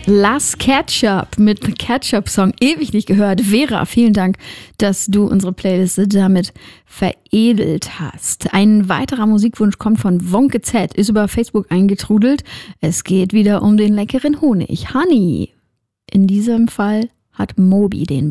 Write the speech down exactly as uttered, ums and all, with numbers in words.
Las Ketchup mit Ketchup-Song, ewig nicht gehört. Vera, vielen Dank, dass du unsere Playliste damit veredelt hast. Ein weiterer Musikwunsch kommt von Wonke Z, ist über Facebook eingetrudelt. Es geht wieder um den leckeren Honig, Honey. In diesem Fall hat Moby den